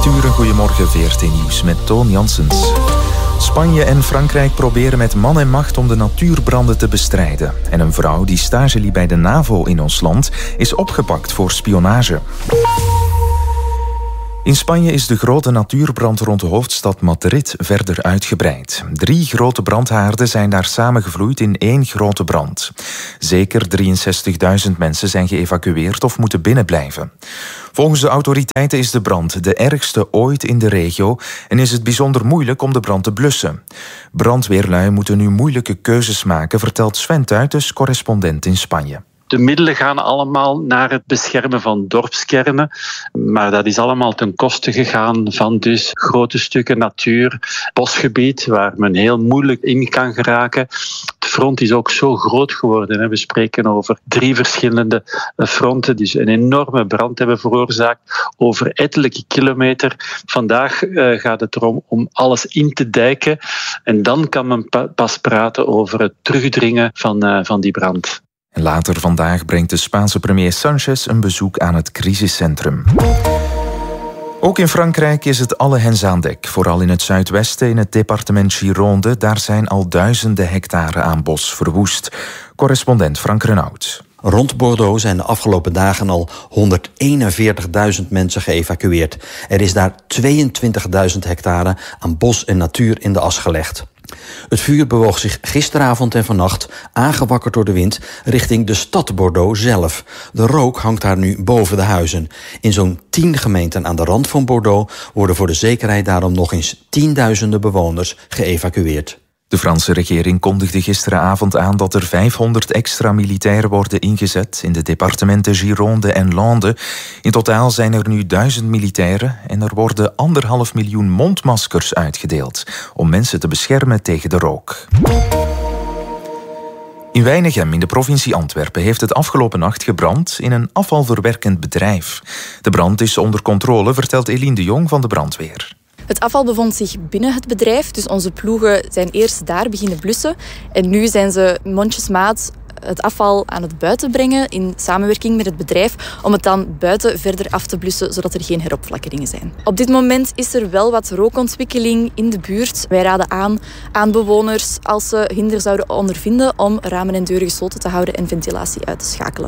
8 uur, goedemorgen, VRT Nieuws met Toon Janssens. Spanje en Frankrijk proberen met man en macht om de natuurbranden te bestrijden. En een vrouw die stage liep bij de NAVO in ons land is opgepakt voor spionage. In Spanje is de grote natuurbrand rond de hoofdstad Madrid verder uitgebreid. 3 grote brandhaarden zijn daar samengevloeid in 1 grote brand. Zeker 63.000 mensen zijn geëvacueerd of moeten binnenblijven. Volgens de autoriteiten is de brand de ergste ooit in de regio en is het bijzonder moeilijk om de brand te blussen. Brandweerlui moeten nu moeilijke keuzes maken, vertelt Sven Tuitens, correspondent in Spanje. De middelen gaan allemaal naar het beschermen van dorpskernen, maar dat is allemaal ten koste gegaan van dus grote stukken natuur, bosgebied, waar men heel moeilijk in kan geraken. De front is ook zo groot geworden. We spreken over 3 verschillende fronten die een enorme brand hebben veroorzaakt over ettelijke kilometer. Vandaag gaat het erom om alles in te dijken en dan kan men pas praten over het terugdringen van die brand. Later vandaag brengt de Spaanse premier Sánchez een bezoek aan het crisiscentrum. Ook in Frankrijk is het alle hens aan dek. Vooral in het zuidwesten, in het departement Gironde, daar zijn al duizenden hectare aan bos verwoest. Correspondent Frank Renaud. Rond Bordeaux zijn de afgelopen dagen al 141.000 mensen geëvacueerd. Er is daar 22.000 hectare aan bos en natuur in de as gelegd. Het vuur bewoog zich gisteravond en vannacht, aangewakkerd door de wind, richting de stad Bordeaux zelf. De rook hangt daar nu boven de huizen. In zo'n 10 gemeenten aan de rand van Bordeaux worden voor de zekerheid daarom nog eens 10.000 bewoners geëvacueerd. De Franse regering kondigde gisteravond aan dat er 500 extra militairen worden ingezet in de departementen Gironde en Landes. In totaal zijn er nu 1000 militairen en er worden 1,5 miljoen mondmaskers uitgedeeld om mensen te beschermen tegen de rook. In Weinigem in de provincie Antwerpen heeft het afgelopen nacht gebrand in een afvalverwerkend bedrijf. De brand is onder controle, vertelt Eline de Jong van de brandweer. Het afval bevond zich binnen het bedrijf, dus onze ploegen zijn eerst daar beginnen blussen. En nu zijn ze mondjesmaat het afval aan het buiten brengen in samenwerking met het bedrijf om het dan buiten verder af te blussen, zodat er geen heropflakkeringen zijn. Op dit moment is er wel wat rookontwikkeling in de buurt. Wij raden aan bewoners, als ze hinder zouden ondervinden, om ramen en deuren gesloten te houden en ventilatie uit te schakelen.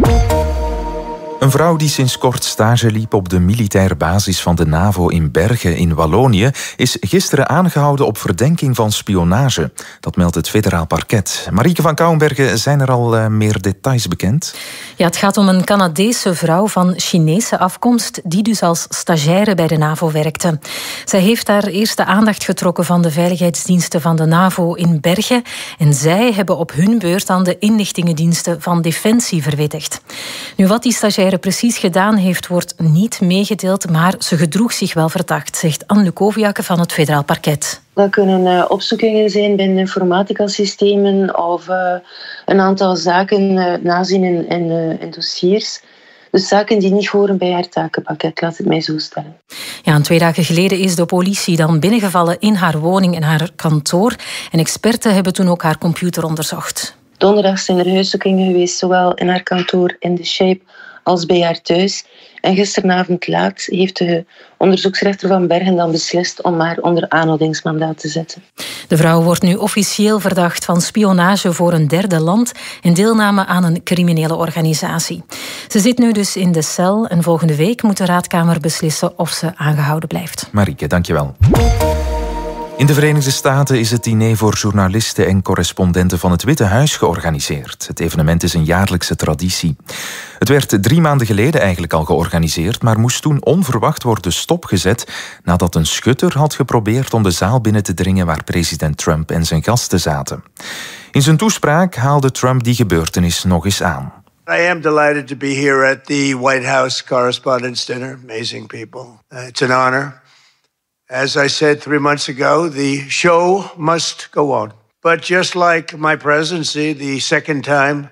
Een vrouw die sinds kort stage liep op de militaire basis van de NAVO in Bergen in Wallonië is gisteren aangehouden op verdenking van spionage. Dat meldt het federaal parket. Marieke van Kouwenbergen, zijn er al meer details bekend? Ja, het gaat om een Canadese vrouw van Chinese afkomst die dus als stagiaire bij de NAVO werkte. Zij heeft daar eerst de aandacht getrokken van de veiligheidsdiensten van de NAVO in Bergen en zij hebben op hun beurt aan de inlichtingendiensten van Defensie verwittigd. Nu, wat die stagiaire precies gedaan heeft, wordt niet meegedeeld, maar ze gedroeg zich wel verdacht, zegt Anne Lukoviakke van het federaal parket. Dat kunnen opzoekingen zijn binnen informatica-systemen of een aantal zaken nazien in dossiers. Dus zaken die niet horen bij haar takenpakket, laat het mij zo stellen. Ja, en 2 dagen geleden is de politie dan binnengevallen in haar woning en haar kantoor. En experten hebben toen ook haar computer onderzocht. Donderdag zijn er huiszoekingen geweest, zowel in haar kantoor in de Shape als bij haar thuis. En gisteravond laat heeft de onderzoeksrechter van Bergen dan beslist om haar onder aanhoudingsmandaat te zetten. De vrouw wordt nu officieel verdacht van spionage voor een derde land en deelname aan een criminele organisatie. Ze zit nu dus in de cel en volgende week moet de raadkamer beslissen of ze aangehouden blijft. Marieke, dankjewel. In de Verenigde Staten is het diner voor journalisten en correspondenten van het Witte Huis georganiseerd. Het evenement is een jaarlijkse traditie. Het werd 3 maanden geleden eigenlijk al georganiseerd, maar moest toen onverwacht worden stopgezet nadat een schutter had geprobeerd om de zaal binnen te dringen waar president Trump en zijn gasten zaten. In zijn toespraak haalde Trump die gebeurtenis nog eens aan. I am delighted to be here at the White House Correspondents' Dinner. Amazing people. It's an honor. As I said 3 months ago, the show must go on. But just like my presidency, the second time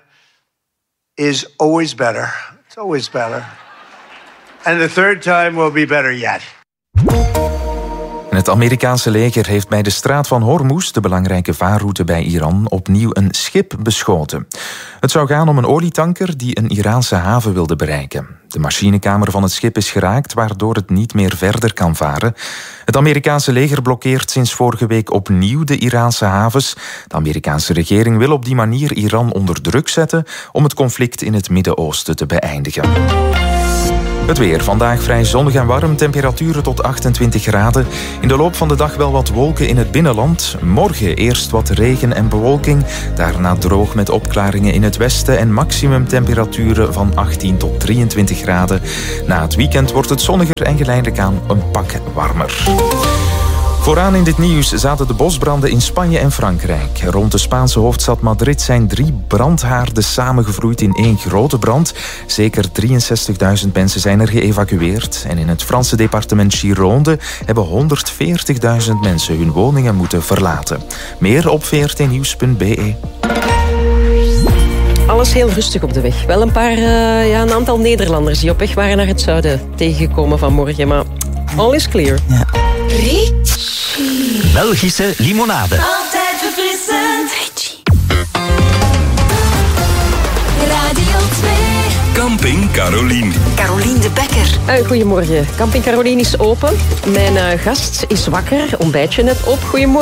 is always better. It's always better. And the third time will be better yet. Het Amerikaanse leger heeft bij de straat van Hormuz, de belangrijke vaarroute bij Iran, opnieuw een schip beschoten. Het zou gaan om een olietanker die een Iraanse haven wilde bereiken. De machinekamer van het schip is geraakt, waardoor het niet meer verder kan varen. Het Amerikaanse leger blokkeert sinds vorige week opnieuw de Iraanse havens. De Amerikaanse regering wil op die manier Iran onder druk zetten om het conflict in het Midden-Oosten te beëindigen. Het weer. Vandaag vrij zonnig en warm. Temperaturen tot 28 graden. In de loop van de dag wel wat wolken in het binnenland. Morgen eerst wat regen en bewolking. Daarna droog met opklaringen in het westen. En maximumtemperaturen van 18 tot 23 graden. Na het weekend wordt het zonniger en geleidelijk aan een pak warmer. Vooraan in dit nieuws zaten de bosbranden in Spanje en Frankrijk. Rond de Spaanse hoofdstad Madrid zijn 3 brandhaarden samengevloeid in 1 grote brand. Zeker 63.000 mensen zijn er geëvacueerd. En in het Franse departement Gironde hebben 140.000 mensen hun woningen moeten verlaten. Meer op vrtnieuws.be. Alles heel rustig op de weg. Wel een aantal Nederlanders die op weg waren naar het zuiden tegengekomen vanmorgen. Maar all is clear. Ja. Belgische limonade. Altijd verfrissend. Radio 2. Camping Carolien. Carolien de Bekker. Goedemorgen. Camping Carolien is open. Mijn gast is wakker. Ontbijtje net op. Goedemorgen.